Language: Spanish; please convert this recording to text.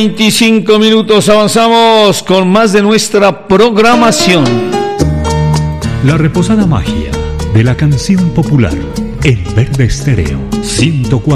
25 minutos, avanzamos con más de nuestra programación. La reposada magia de la canción popular, El Verde Estéreo 104.